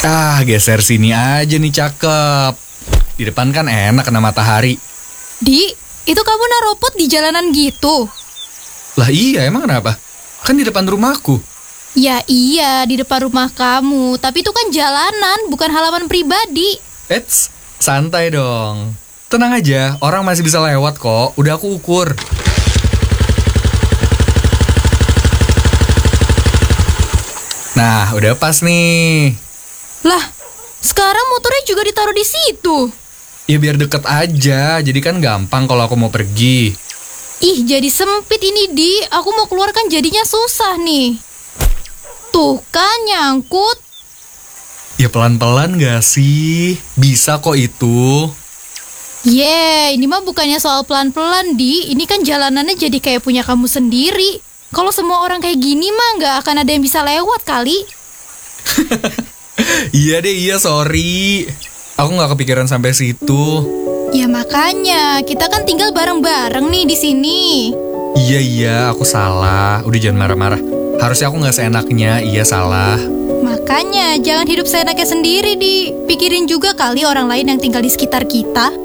Geser sini aja nih, cakep. Di depan kan enak kena matahari. Di, itu kamu naruh pot di jalanan gitu? Lah iya, emang kenapa? Kan di depan rumahku. Ya iya, di depan rumah kamu. Tapi itu kan jalanan, bukan halaman pribadi. Eits, santai dong. Tenang aja, orang masih bisa lewat kok. Udah aku ukur. Nah, udah pas nih. Lah, sekarang motornya juga ditaruh di situ. Ya biar deket aja, jadi kan gampang kalau aku mau pergi. Ih, jadi sempit ini, Di. Aku mau keluar kan jadinya susah nih. Tuh kan nyangkut. Ya pelan-pelan gak sih? Bisa kok itu. Ini mah bukannya soal pelan-pelan, Di. Ini kan jalanannya jadi kayak punya kamu sendiri. Kalau semua orang kayak gini mah nggak akan ada yang bisa lewat kali. Iya deh, iya, sorry. Aku nggak kepikiran sampai situ. Ya makanya, kita kan tinggal bareng-bareng nih di sini. Iya, aku salah. Udah jangan marah-marah. Harusnya aku nggak seenaknya, iya salah. Makanya, jangan hidup seenaknya sendiri, Di. Pikirin juga kali orang lain yang tinggal di sekitar kita.